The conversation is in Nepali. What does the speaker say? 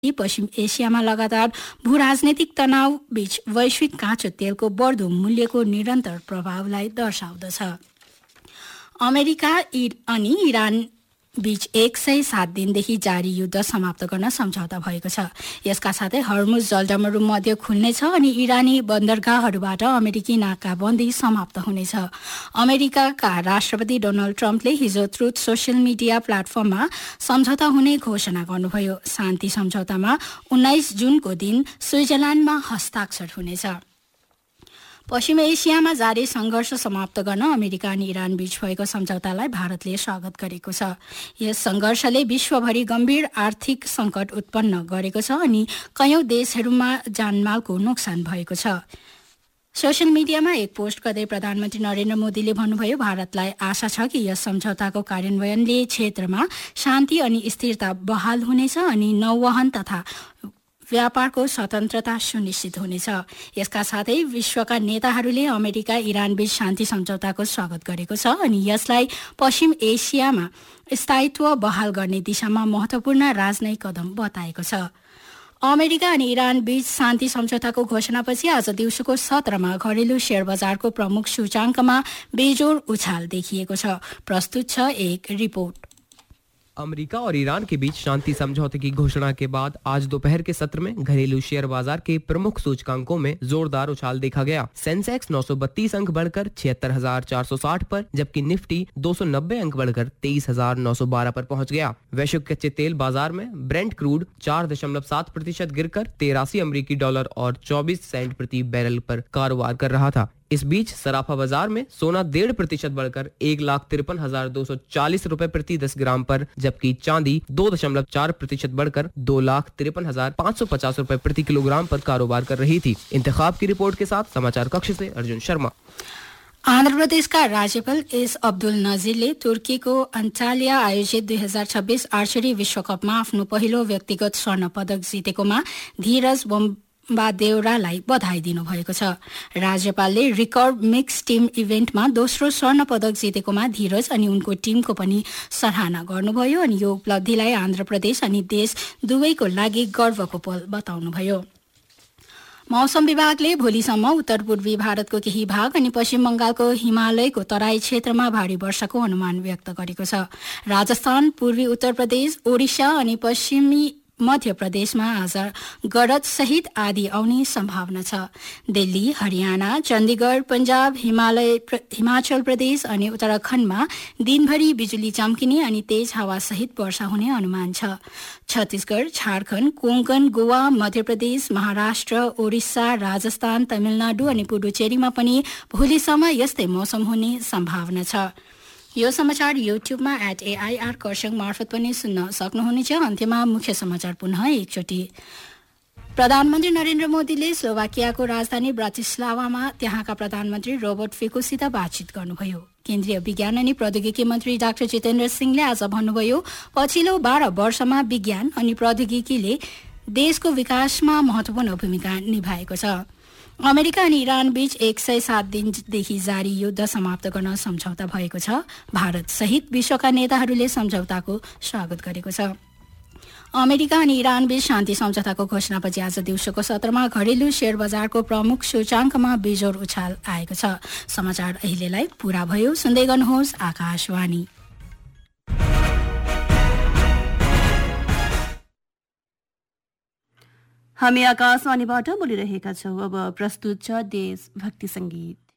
पश्चिम एसियामा लगातार भूराजनैतिक तनाव बीच वैश्विक काँचो तेलको बढ्दो मूल्यको निरन्तर प्रभावलाई दर्शाउँदछ। अमेरिका अनि इरान बीच 107 दिनदेखि जारी युद्ध समाप्त गर्न सम्झौता भएको छ। यसका साथै हर्मुज जलडमरू मध्य खुल्नेछ अनि इरानी बन्दरगाहहरूबाट अमेरिकी नाकाबन्दी समाप्त हुनेछ। अमेरिकाका राष्ट्रपति डोनाल्ड ट्रम्पले हिजो ट्रुथ सोशल मिडिया प्लेटफर्ममा सम्झौता हुने घोषणा गर्नुभयो। शान्ति सम्झौतामा 19 जुनको दिन स्विजरल्याण्डमा हस्ताक्षर हुनेछ। पश्चिम एसियामा जारी संघर्ष समाप्त गर्न अमेरिका अनि इरान बीच भएको सम्झौतालाई भारतले स्वागत गरेको छ। यस संघर्षले विश्वभरि गम्भीर आर्थिक संकट उत्पन्न गरेको छ अनि कयौं देशहरूमा जानमालको नोक्सान भएको छ। सोशल मिडियामा एक पोस्ट गर्दै प्रधानमन्त्री नरेन्द्र मोदीले भन्नुभयो, भारतलाई आशा छ कि यस सम्झौताको कार्यान्वयनले क्षेत्रमा शान्ति अनि स्थिरता बहाल हुनेछ अनि नौवहन तथा व्यापारको स्वतन्त्रता सुनिश्चित हुनेछ। यसका साथै विश्वका नेताहरूले अमेरिका इरान बीच शान्ति सम्झौताको स्वागत गरेको छ अनि यसलाई पश्चिम एसियामा स्थायित्व बहाल गर्ने दिशामा महत्वपूर्ण राजनैतिक कदम बताएको छ। अमेरिका अनि इरान बीच शान्ति सम्झौताको घोषणापछि आज दिउँसोको सत्रमा घरेलु शेयर बजारको प्रमुख सूचाङ्कमा बेजोड उछाल देखिएको छ। प्रस्तुत छ एक रिपोर्ट। अमेरिका और ईरान के बीच शांति समझौते की घोषणा के बाद आज दोपहर के सत्र में घरेलू शेयर बाजार के प्रमुख सूचकांकों में जोरदार उछाल देखा गया। सेंसेक्स 932 अंक बढ़कर 76,460 पर, जबकि निफ्टी 290 अंक बढ़कर 23,912 पर पहुंच गया। वैश्विक कच्चे तेल बाजार में ब्रेंट क्रूड 4.7% गिरकर 83 अमेरिकी डॉलर और 24 सेंट प्रति बैरल पर कारोबार कर रहा था। इस बीच सराफा बाजार में सोना 1.5% बढ़कर 1,53,240 रुपए प्रति 10 ग्राम पर, जबकि चांदी 2.4% बढ़कर 2,53,550 रुपए प्रति किलोग्राम पर कारोबार कर रही थी। इंतखाब की रिपोर्ट के साथ समाचार कक्ष से अर्जुन शर्मा। आंध्र प्रदेशका राज्यपाल एस अब्दुल नजीरले तुर्कीको अन्टालिया आयोजित 2026 आर्चरी विश्वकपमा आफ्नो पहिलो व्यक्तिगत स्वर्ण पदक जितेकोमा धीरज देउरालाई बधाई दिनुभएको छ। राज्यपालले रिकर्भ मिक्स टीम इभेन्टमा दोस्रो स्वर्ण पदक जितेकोमा धीरज अनि उनको टीमको पनि सराहना गर्नुभयो अनि यो उपलब्धिलाई आन्ध्र प्रदेश अनि देश दुवैको लागि गर्वको पल बताउनुभयो। मौसम विभागले भोलिसम्म उत्तर पूर्वी भारतको केही भाग अनि पश्चिम बंगालको हिमालयको तराई क्षेत्रमा भारी वर्षाको अनुमान व्यक्त गरेको छ। राजस्थान, पूर्वी उत्तर प्रदेश, ओडिशा अनि पश्चिमी मध्य प्रदेशमा आज गरज सहित आधी आउने सम्भावना छ। दिल्ली, हरियाणा, चण्डीगढ, पञ्जाब, हिमाचल प्रदेश अनि उत्तराखण्डमा दिनभरि बिजुली चम्किने अनि तेज हावा सहित वर्षा हुने अनुमान छ। छत्तीसगढ़, झारखण्ड, कोंकण, गोवा, मध्य प्रदेश, महाराष्ट्र, ओडिसा, राजस्थान, तमिलनाडु अनि पुडुचेरीमा पनि भोलिसम्म यस्तै मौसम हुने सम्भावना छ। यो समाचार युट्युबमा @AIR कर्षङ मार्फत पनि सुन्न सक्नुहुनेछ। अन्त्यमा मुख्य समाचार पुनः एकचोटि। प्रधानमन्त्री नरेन्द्र मोदीले स्लोभाकियाको राजधानी ब्राटिस्लावामा त्यहाँका प्रधानमन्त्री रोबर्ट फिकोसित बातचित गर्नुभयो। केन्द्रीय विज्ञान अनि प्रौद्योगिकी मन्त्री डाक्टर जितेन्द्र सिंहले आज भन्नुभयो, पछिल्लो 12 वर्षमा विज्ञान अनि प्रौद्योगिकीले देशको विकासमा महत्वपूर्ण भूमिका निभाएको छ। अमेरिका अनि इरान बीच 107 दिनदेखि जारी युद्ध समाप्त गर्न सम्झौता भएको छ। भारत सहित विश्वका नेताहरूले सम्झौताको स्वागत गरेको छ। अमेरिका अनि इरान बीच शान्ति सम्झौताको घोषणापछि आज दिउँसोको सत्रमा घरेलु शेयर बजारको प्रमुख सूचाङ्कमा बेजोड उछाल आएको छ। समाचार अहिलेलाई पूरा भयो। सुन्दै गर्नुहोस् आकाशवाणी। हामी आकाशवाणीबाट बोलिरहेका छौं। अब प्रस्तुत छ देशभक्ति संगीत।